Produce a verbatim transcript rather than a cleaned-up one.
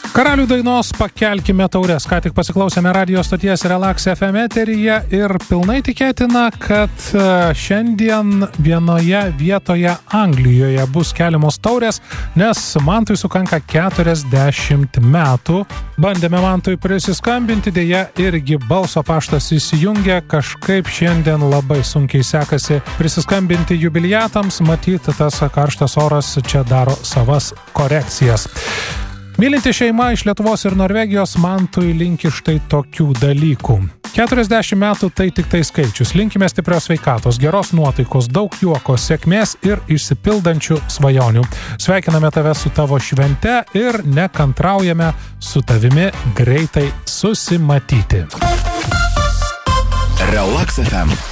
Karalių dainos Pakelkime taures. Ką tik pasiklausėme radio stoties Relax F M eteryje ir pilnai tikėtina, kad šiandien vienoje vietoje Anglijoje bus keliamos taurės, nes Mantui sukanka keturiasdešimt metų. Bandėme Mantui prisiskambinti, dėja irgi balso paštas įsijungia, kažkaip šiandien labai sunkiai sekasi prisiskambinti jubiliatams, matyti tas karštas oras čia daro savas korekcijas. Mylinti šeima iš Lietuvos ir Norvegijos Mantui linki štai tokių dalykų. keturiasdešimt metų tai tik tai skaičius. Linkime stiprios sveikatos, geros nuotaikos, daug juoko, sėkmės ir išsipildančių svajonių. Sveikiname tave su tavo švente ir nekantraujame su tavimi greitai susimatyti. Relax F M.